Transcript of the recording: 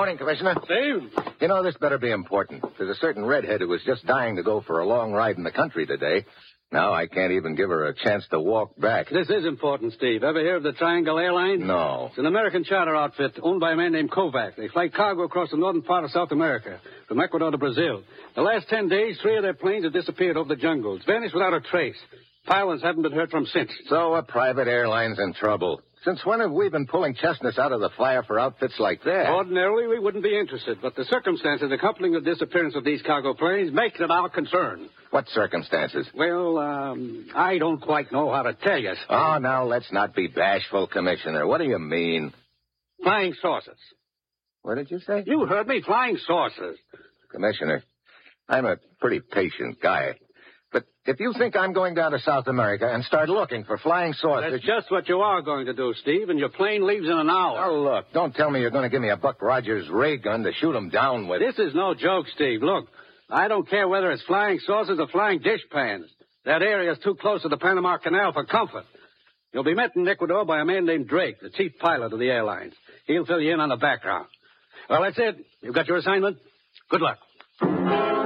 Morning, Commissioner. Steve? You know, this better be important. There's a certain redhead who was just dying to go for a long ride in the country today. Now I can't even give her a chance to walk back. This is important, Steve. Ever hear of the Triangle Airlines? No. It's an American charter outfit owned by a man named Kovac. They fly cargo across the northern part of South America, from Ecuador to Brazil. The last 10 days, 3 of their planes have disappeared over the jungles, vanished without a trace. Pilots haven't been heard from since. So a private airline's in trouble. Since when have we been pulling chestnuts out of the fire for outfits like that? Ordinarily, we wouldn't be interested, but the circumstances accompanying the disappearance of these cargo planes make it our concern. What circumstances? Well, I don't quite know how to tell you. Oh, now, let's not be bashful, Commissioner. What do you mean? Flying saucers. What did you say? You heard me, flying saucers. Commissioner, I'm a pretty patient guy. But if you think I'm going down to South America and start looking for flying saucers... That's just what you are going to do, Steve, and your plane leaves in an hour. Oh, look, don't tell me you're going to give me a Buck Rogers ray gun to shoot 'em down with. This is no joke, Steve. Look, I don't care whether it's flying saucers or flying dishpans. That area is too close to the Panama Canal for comfort. You'll be met in Ecuador by a man named Drake, the chief pilot of the airlines. He'll fill you in on the background. Well, that's it. You've got your assignment. Good luck.